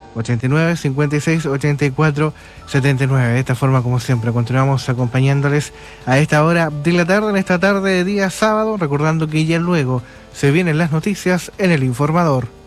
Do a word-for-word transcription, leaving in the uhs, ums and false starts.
ochenta y nueve, cincuenta y seis, ochenta y cuatro, setenta y nueve. De esta forma, como siempre, continuamos acompañándoles a esta hora de la tarde, en esta tarde de día sábado, recordando que ya luego se vienen las noticias en El Informador.